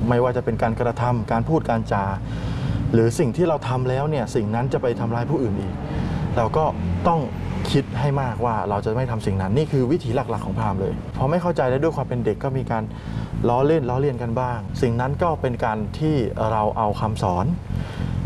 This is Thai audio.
ไม่ว่าจะเป็นการกระทำการพูดการจาหรือสิ่งที่เราทำแล้วเนี่ยสิ่งนั้นจะไปทำร้ายผู้อื่นอีกเราก็ต้องคิดให้มากว่าเราจะไม่ทำสิ่งนั้นนี่คือวิธีหลักๆของพราหมณ์เลยพอไม่เข้าใจและด้วยความเป็นเด็กก็มีการล้อเล่นกันบ้างสิ่งนั้นก็เป็นการที่เราเอาคำสอน